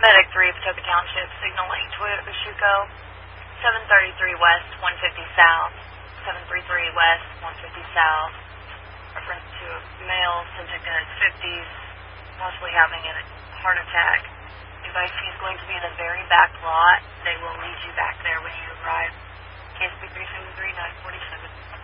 Medic 3, Patoka Township, signaling Toyota Bashuko, 733 West, 150 South, 733 West, 150 South. Reference to a male, subject in his 50s, possibly having a heart attack. Advice he's going to be in the very back lot. They will lead you back there when you arrive. KSP 373 947.